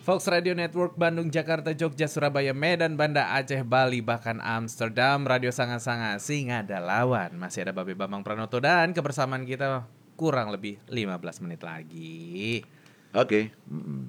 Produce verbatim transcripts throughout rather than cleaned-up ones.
Fox Radio Network Bandung, Jakarta, Jogja, Surabaya, Medan, Banda Aceh, Bali, bahkan Amsterdam. Radio Sanga-Sanga, Singa ada lawan. Masih ada Babe Bambang Pranoto dan kebersamaan kita kurang lebih lima belas menit lagi. Oke. Mm-mm.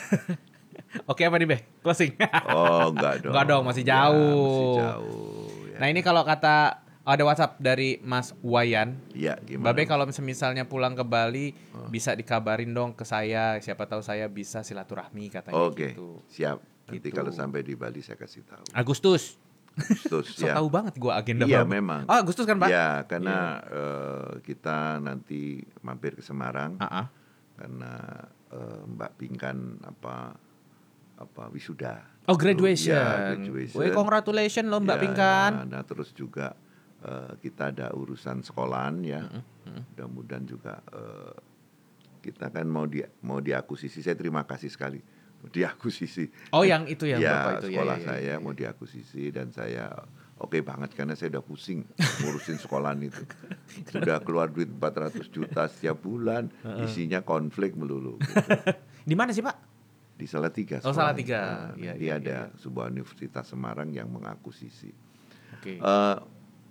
Oke apa nih Be? Closing? Oh enggak dong. Enggak dong, masih Ya, jauh. masih jauh. Ya. Nah ini kalau kata ada WhatsApp dari Mas Wayan. Ya, gimana? Babe kalau misalnya pulang ke Bali oh. bisa dikabarin dong ke saya. Siapa tahu saya bisa silaturahmi katanya. Oke, gitu. siap. Nanti gitu. kalau sampai di Bali saya kasih tahu. Agustus. Agustus so ya. tahu banget gua agenda. Iya Bapak. memang. Oh Agustus kan Pak? Ya karena yeah. uh, kita nanti mampir ke Semarang. Uh-uh. Karena uh, Mbak Pinkan apa apa wisuda. Oh graduation. Ya, graduation. Wih congratulations loh Mbak ya, Pinkan. Nah terus juga uh, kita ada urusan sekolahan ya. Uh-uh. Uh-uh. Mudah-mudahan juga uh, kita kan mau di mau diakuisisi. Saya terima kasih sekali diakuisisi. Oh yang itu yang ya, Bapak itu sekolah ya. ya, saya ya, ya. mau diakuisisi dan saya oke okay banget karena saya udah pusing ngurusin sekolahan itu. Sudah keluar duit empat ratus juta setiap bulan, uh-uh. isinya konflik melulu. Gitu. Di mana sih Pak? Di Salatiga. Oh Salatiga. Nah, ya, dia ya, ada ya. sebuah universitas Semarang yang mengakuisisi. Oke. Okay. Uh,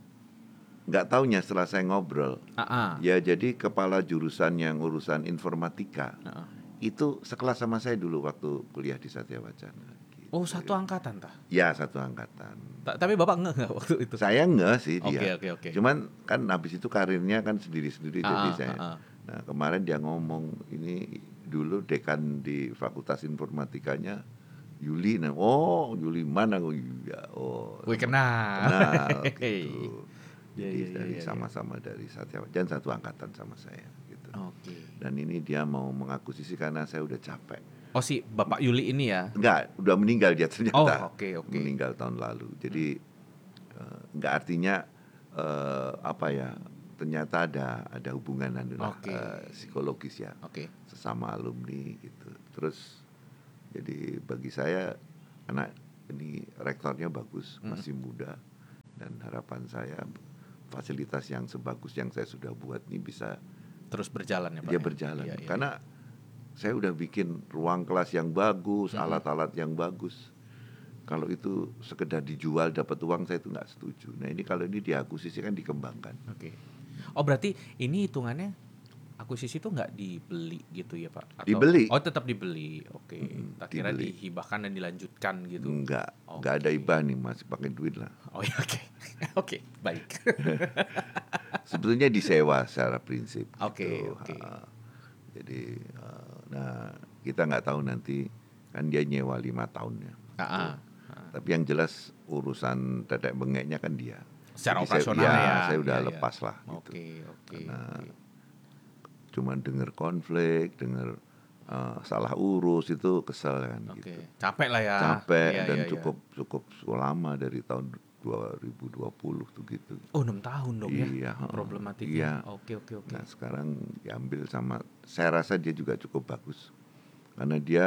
nggak taunya setelah saya ngobrol, uh-uh. ya jadi kepala jurusan yang urusan informatika uh-uh. itu sekelas sama saya dulu waktu kuliah di Satya Wacana. Gitu. Oh satu angkatan tah? Ya satu angkatan. Ta- tapi bapak nggak nggak waktu itu? Saya nggak sih dia. Oke okay, oke okay, oke. Okay. Cuman kan habis itu karirnya kan sendiri-sendiri uh-uh, jadi saya. Uh-uh. Nah kemarin dia ngomong ini dulu dekan di Fakultas Informatikanya Yuli, nah oh Yuli mana gue ya oh. Gue kenal. Kenal gitu. Ya, Jadi ya, ya, dari ya, sama-sama ya. Dari Satya dan satu angkatan sama saya gitu. Oke. Okay. Dan ini dia mau mengakuisisi karena saya udah capek. Oh si Bapak Yuli ini ya? Enggak, udah meninggal dia ternyata. Oh oke okay, oke. Okay. Meninggal tahun lalu. Jadi hmm. uh, enggak artinya uh, apa ya? Ternyata ada ada hubungan okay. uh, psikologis ya. Oke. Okay. Sesama alumni gitu. Terus jadi bagi saya anak ini rektornya bagus, hmm. masih muda dan harapan saya fasilitas yang sebagus yang saya sudah buat ini bisa terus berjalan ya Pak. Dia berjalan. Ya, ya, karena ya. Saya udah bikin ruang kelas yang bagus, mm-hmm. alat-alat yang bagus. Kalau itu sekedar dijual dapat uang saya itu nggak setuju. Nah ini kalau ini diakuisisi kan dikembangkan. Oke. Okay. Oh berarti ini hitungannya akuisisi itu nggak dibeli gitu ya Pak? Atau, dibeli. Oh tetap dibeli. Oke. Okay. Mm-hmm. Tak kira dibeli. Dihibahkan dan dilanjutkan gitu. Enggak. Okay. Enggak ada hibah nih, masih pakai duit lah. Oh ya oke. Okay. Oke okay, baik. Sebetulnya disewa secara prinsip. Oke okay, gitu. oke. Okay. Uh, jadi uh, nah kita nggak tahu nanti kan dia nyewa lima tahunnya. Uh-uh. Tapi yang jelas urusan tetek bengeknya kan dia. Secara jadi operasional saya, ya. ya. Saya udah ya, lepas ya. lah. Oke gitu. oke. Okay, cuman dengar konflik, dengar uh, salah urus itu kesel kan. Okay. Gitu. Capek lah ya. Capek ya, dan ya, cukup ya. cukup lama dari tahun dua ribu dua puluh tuh gitu. Oh enam tahun dong iya, ya problematiknya. Iya. Oke oke oke. Nah sekarang diambil sama, saya rasa dia juga cukup bagus karena dia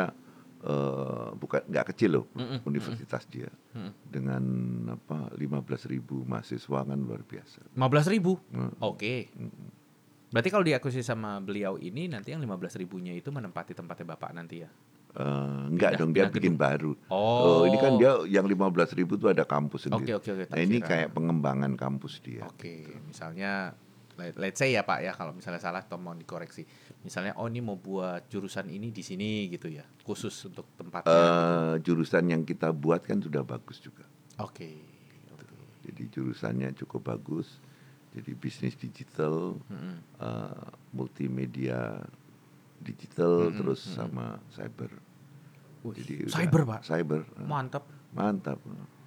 uh, bukan nggak kecil loh mm-mm, universitas mm-mm. dia mm-mm. dengan apa lima belas ribu mahasiswa kan luar biasa. lima belas ribu. Mm. Oke. Okay. Mm. Berarti kalau diakuisisi sama beliau ini nanti yang lima belas ribunya itu menempati tempatnya Bapak nanti ya? Uh, enggak pindah, dong dia bikin gedung. Baru. Oh. oh ini kan dia yang lima belas ribu tuh ada kampus sendiri. Oke okay, oke okay, okay, nah ini kayak pengembangan kampus dia. Oke, okay. gitu. Misalnya let's say ya Pak ya kalau misalnya salah atau mau dikoreksi. Misalnya oh ini mau buat jurusan ini di sini gitu ya. Khusus untuk tempatnya. Uh, gitu. Jurusan yang kita buat kan sudah bagus juga. Oke. Okay. Okay. Jadi jurusannya cukup bagus. Jadi bisnis digital, mm-hmm. uh, multimedia digital, mm-hmm. terus mm-hmm. sama cyber. Wih, jadi cyber udah, Pak? Cyber. Mantap. Mantap.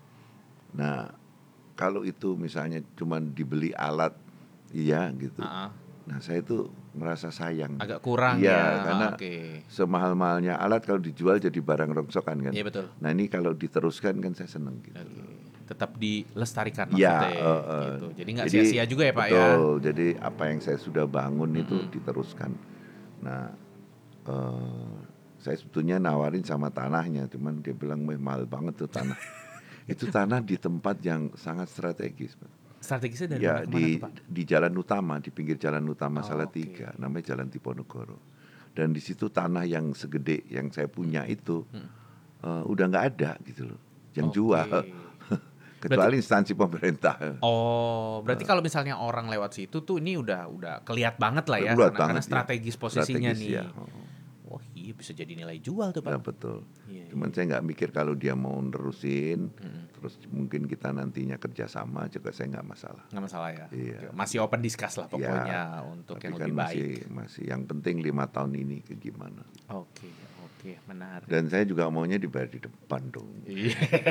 Nah, kalau itu misalnya cuma dibeli alat, iya gitu. Uh-uh. Nah, saya itu merasa sayang. Agak kurang iya, ya. Karena okay. semahal-mahalnya alat kalau dijual jadi barang rongsokan kan. Iya betul. Nah, ini kalau diteruskan kan saya seneng gitu. Okay. Tetap dilestarikan ya, maksudnya. Uh, uh, gitu. Jadi nggak sia-sia juga ya Pak betul, ya. Betul. Jadi apa yang saya sudah bangun mm-hmm. itu diteruskan. Nah, uh, saya sebetulnya nawarin sama tanahnya, cuman dia bilang mahal banget tuh tanah. Itu tanah di tempat yang sangat strategis. Strategisnya dari ya, mana di, tuh Pak? Di jalan utama, di pinggir jalan utama oh, Salatiga, okay. namanya Jalan Diponegoro. dan di situ tanah yang segede yang saya punya itu Hmm. uh, udah nggak ada gitu loh yang Oke. jual kecuali instansi pemerintah. Oh, berarti kalau misalnya orang lewat situ tuh ini udah udah keliat banget lah ya, Keluar karena, karena banget ya. strategis posisinya Strategis, nih. ya. Oh. Wah, iya bisa jadi nilai jual tuh, Ya Pak. betul. Iya, Cuman iya. saya nggak mikir kalau dia mau nerusin, Mm-mm. terus mungkin kita nantinya kerjasama juga saya nggak masalah. Nggak masalah ya. Iya. Oke. Masih open discuss lah pokoknya Ya, untuk tapi yang kan lebih masih baik. masih yang penting lima tahun ini ke gimana. Oke, oke, menarik. Dan saya juga maunya dibayar di depan dong. Iya.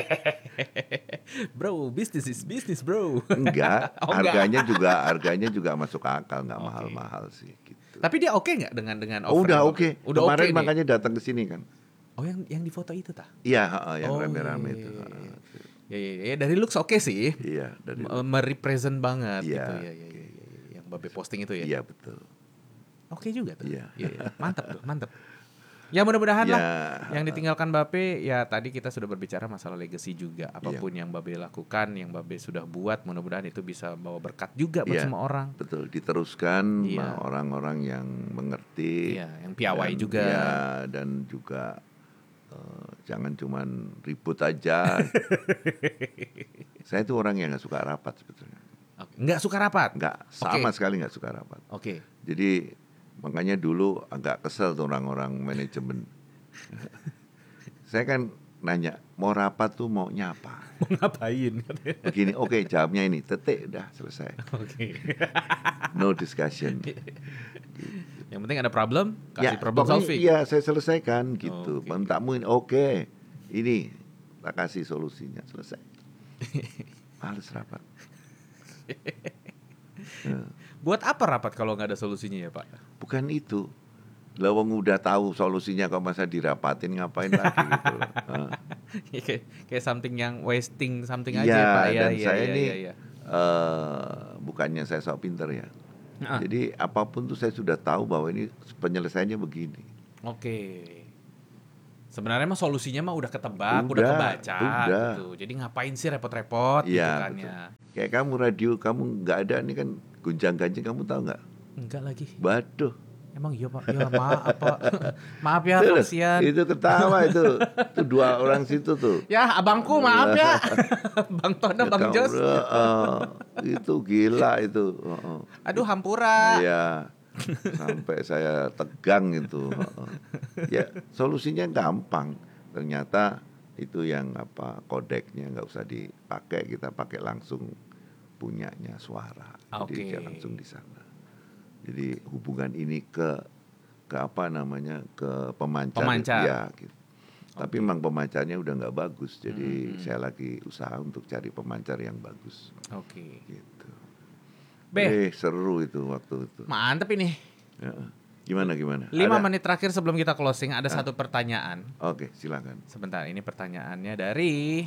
Bro, business is business, bro. Enggak, Oh, enggak. harganya juga harganya juga masuk akal, nggak Oke. mahal-mahal sih. Gitu. Tapi dia oke nggak dengan dengan Oh, offer udah yang oke. Udah Kemarin oke nih. makanya datang ke sini kan. Oh, yang yang di foto itu tah? Iya, heeh, yang Oh, rame-rame iya, itu. iya, heeh. Ya, ya, ya, dari looks oke sih. Iya, dari M- merepresent banget Iya, gitu ya, ya, ya, ya, ya. Yang Babe posting itu ya. iya betul. Oke juga tuh. Iya. Iya, iya. Mantap tuh, mantap. Ya mudah-mudahan lah Ya, yang ditinggalkan Babe, ya tadi kita sudah berbicara masalah legacy juga. Iya. Apapun yang Babe lakukan, yang Babe sudah buat, mudah-mudahan itu bisa bawa berkat juga buat Iya. semua orang. betul diteruskan Iya. sama orang-orang yang mengerti. Iya, yang piawai dan- juga. Ya, dan juga eh, jangan cuman ribut aja. Saya itu orang yang nggak suka rapat sebetulnya. Oke. Nggak suka rapat? Nggak, sama Oke. sekali nggak suka rapat. Oke. Jadi makanya dulu agak kesel tuh orang-orang manajemen. Saya kan nanya, mau rapat tuh maunya apa? Mau ngapain? Begini, oke jawabnya ini, tetek udah selesai. Oke. No discussion. Yang penting ada problem, kasih problem pokoknya solving. Iya, saya selesaikan gitu. Oke. Mintamu ini, oke, ini tak kasih solusinya, selesai. Males rapat. Nah, Buat apa rapat kalau nggak ada solusinya ya, Pak? bukan itu. Lawang udah tahu solusinya, kok masa dirapatin ngapain lagi gitu. Nah. kayak, kayak something yang wasting something Iya, aja, Pak. Ya, dan ya, saya ya, ini ya, ya. eh, bukannya saya sok pinter ya. Ah, Jadi apapun tuh saya sudah tahu bahwa ini penyelesaiannya begini. Oke. Sebenarnya mah solusinya mah udah ketebak, udah, Udah, kebaca udah. gitu. Jadi ngapain sih repot-repot gitu Iya, kan betul. ya. Kayak kamu radio, kamu nggak ada nih kan gunjang-ganjing, kamu tahu nggak? Enggak lagi. Waduh. Emang iya, Pak. Ya maaf, Pak. Maaf ya, Itu, kasihan. itu ketawa itu. Itu dua orang situ tuh. Ya, abangku maaf ya. Bang Tono, Ya, Bang kamu- Jos. eh, itu gila itu. Heeh. Aduh, hampura. Iya. Sampai saya tegang itu. Heeh. Ya, solusinya gampang. Ternyata itu yang apa kodeknya nggak usah dipakai, kita pakai langsung punyanya suara. Jadi Oke. dia langsung di sana. Jadi hubungan ini ke ke apa namanya ke pemancar, Pemancar. ya gitu. Tapi memang pemancarnya udah nggak bagus, jadi Hmm. saya lagi usaha untuk cari pemancar yang bagus Oke. gitu. Be, Eh seru itu waktu itu. mantep ini. Ya. Gimana gimana? Lima Ada? menit terakhir sebelum kita closing ada satu pertanyaan. Oke, silakan. Sebentar, ini pertanyaannya dari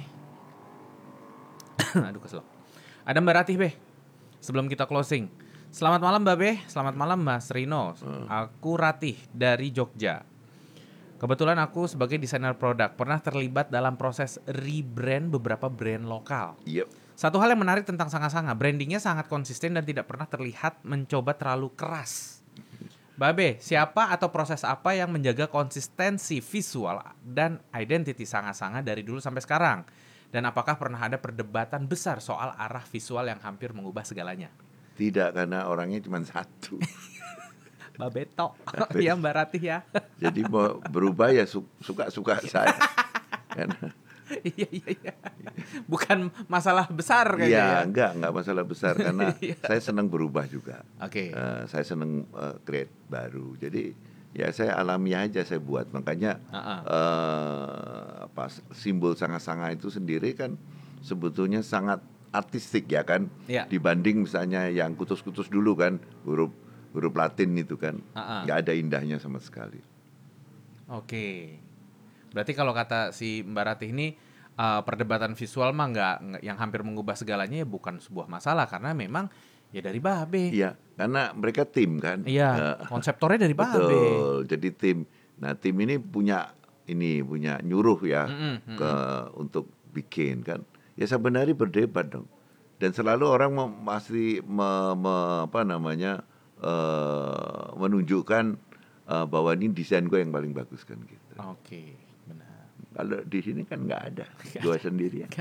Aduh keselak. Ada Mbak Ratih, Be. Sebelum kita closing. Selamat malam, Mbak Be. Selamat malam, Mas Rino. Aku Ratih dari Jogja. Kebetulan aku sebagai desainer produk pernah terlibat dalam proses rebrand beberapa brand lokal. Yep. Satu hal yang menarik tentang Sanga-Sanga, brandingnya sangat konsisten dan tidak pernah terlihat mencoba terlalu keras. Babe, siapa atau proses apa yang menjaga konsistensi visual dan identity Sanga-Sanga dari dulu sampai sekarang? Dan apakah pernah ada perdebatan besar soal arah visual yang hampir mengubah segalanya? Tidak, karena orangnya cuma satu. Babe tok. Iya Mbak Ratih ya. Jadi mau berubah ya su- suka-suka saya. Karena Iya iya iya. Bukan masalah besar Iya, kayaknya ya. enggak, enggak masalah besar karena Iya. saya senang berubah juga. Oke. Eh, saya senang eh, create baru. Jadi ya saya alamiah aja saya buat. Makanya Uh-uh. eh, apa simbol Sanga-Sanga itu sendiri kan sebetulnya sangat artistik ya kan. Iya. Dibanding misalnya yang kutus-kutus dulu kan, huruf huruf Latin itu kan. Uh-uh. Enggak ada indahnya sama sekali. Oke. Berarti kalau kata si Mbak Ratih ini uh, perdebatan visual mah nggak nggak- yang hampir mengubah segalanya ya bukan sebuah masalah karena memang ya dari Babe. Iya, karena mereka tim kan. Iya, Eh, konseptornya dari Babe. Betul. Jadi tim. Nah, tim ini punya ini punya nyuruh ya Mm-mm, ke untuk bikin kan. Ya sebenarnya berdebat dong. Dan selalu orang mem- masih me, me- apa namanya eh, menunjukkan uh, bahwa ini desain gue yang paling bagus kan gitu. Oke, benar. Kalau di sini kan nggak ada, gue sendirian.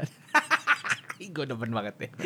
Gue demen banget ya.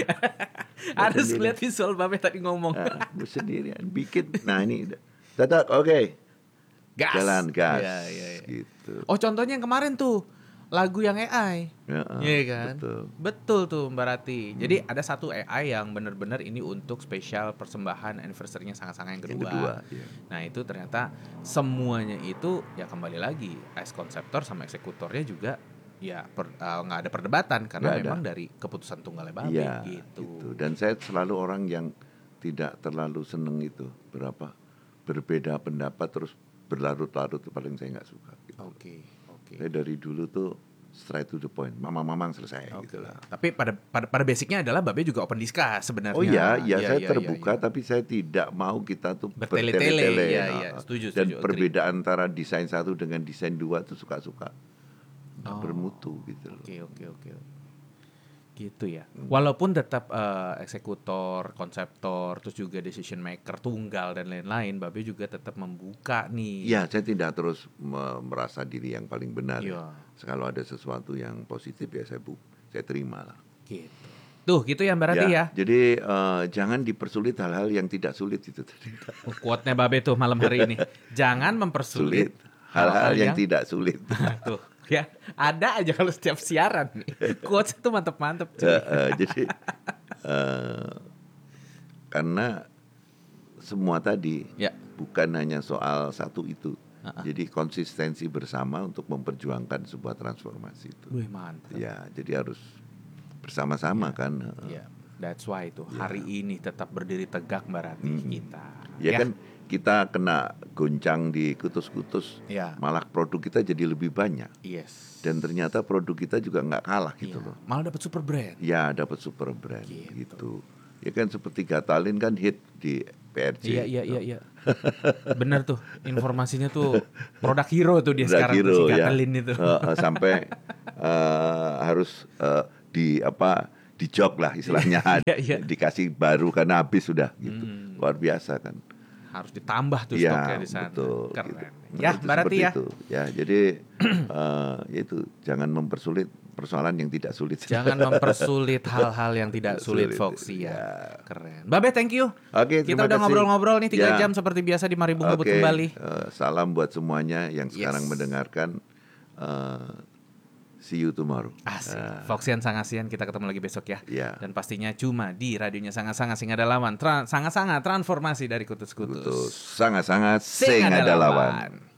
Harus lihat visual Babe tadi ngomong. Nah, gue sendirian bikin. Nah ini tetap oke. Okay. Gas. Jalan gas. Ya, ya, ya. Gitu. Oh contohnya yang kemarin tuh lagu yang A I. Ya, uh, Iya kan? Betul. Betul tuh Mbak Rati. Jadi ada satu A I yang benar-benar ini untuk spesial persembahan anniversary-nya Sanga-Sanga yang kedua. Yang kedua iya. Nah itu ternyata semuanya itu ya kembali lagi as konseptor sama eksekutornya juga ya nggak uh, ada perdebatan karena gak memang ada. Dari keputusan tunggalnya Babe ya, gitu. gitu. Dan saya selalu orang yang tidak terlalu seneng itu berapa berbeda pendapat terus berlarut-larut itu paling saya nggak suka. Oke, gitu. Oke. Okay. Saya dari dulu tuh straight to the point, mamang-mamang selesai okay. gitu lah. Tapi pada pada pada basicnya adalah Babe juga open discuss sebenarnya. Oh iya, ya, ya saya ya, terbuka, ya, ya. Tapi saya tidak mau kita tuh bertele-tele. bertele-tele. Ya, nah. ya. Setuju, Dan setuju, perbedaan agree. Antara desain satu dengan desain dua tuh suka-suka nggak oh. bermutu gitu loh. Oke oke oke. Gitu ya. Hmm. Walaupun tetap uh, eksekutor, konseptor, terus juga decision maker tunggal dan lain-lain, Babe juga tetap membuka nih. Iya, saya tidak terus me- merasa diri yang paling benar. Ya. Kalau ada sesuatu yang positif ya saya bu, saya terima lah. Gitu. Tuh, gitu ya Mbak Rati ya. ya. Jadi uh, jangan dipersulit hal-hal yang tidak sulit itu tadi. Oh, quote-nya Babe tuh malam hari ini. Jangan mempersulit hal-hal yang, yang tidak sulit. Tuh. Ya, ada aja kalau setiap siaran nih. Quotes itu mantep-mantep. Uh, uh, jadi uh, karena semua tadi ya. Bukan hanya soal satu itu. Uh-uh. Jadi konsistensi bersama untuk memperjuangkan sebuah transformasi itu. Wih, mantap. Ya, jadi harus bersama-sama ya. kan. Ya. That's why itu ya. Hari ini tetap berdiri tegak Mbak Rati hmm. kita. Ya, ya kan kita kena goncang di kutus-kutus, ya. Malah produk kita jadi lebih banyak. Yes. Dan ternyata produk kita juga nggak kalah gitu ya. loh. Malah dapat super brand. Ya, dapat super brand gitu. gitu. Ya kan seperti Gatalin kan hit di P R C. Iya iya iya iya. Benar tuh. Informasinya tuh produk hero tuh dia produk sekarang hero, tuh si ya. Gatalin itu. Uh, uh, sampai uh, harus uh, di apa? Di jog lah istilahnya. Iya, iya. Dikasih baru karena habis sudah gitu. Hmm. Luar biasa kan. Harus ditambah tuh ya, stoknya di sana. Betul, keren. Gitu. Ya, Mbak Rati ya. Itu. Ya, jadi uh, itu jangan mempersulit persoalan yang tidak sulit. Jangan mempersulit hal-hal yang tidak sulit, Foxy ya. ya. Keren. Babe, thank you. Oke, kita udah kasih. Ngobrol-ngobrol nih tiga ya. jam seperti biasa di Mari Ngebut okay. kembali. Uh, salam buat semuanya yang sekarang yes. mendengarkan. Uh, See you tomorrow. Asik. Uh, Foxian Sangasian, kita ketemu lagi besok ya. Yeah. Dan pastinya cuma di radionya Sanga-Sanga Sing Ada Lawan. Tra- Sanga-Sanga transformasi dari kutus-kutus. Kutus. Sanga-Sanga Sing Ada Lawan.